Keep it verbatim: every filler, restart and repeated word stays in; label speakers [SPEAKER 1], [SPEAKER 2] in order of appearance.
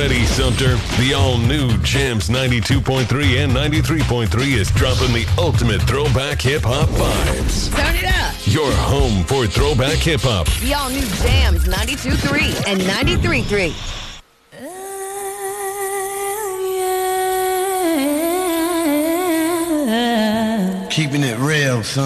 [SPEAKER 1] ready, Sumter. The all-new Jams ninety-two point three and ninety-three point three is dropping the ultimate throwback hip-hop vibes.
[SPEAKER 2] Turn it up.
[SPEAKER 1] Your home for throwback hip-hop.
[SPEAKER 2] The all-new Jams ninety-two point three and ninety-three point three.
[SPEAKER 3] Keeping it real, son.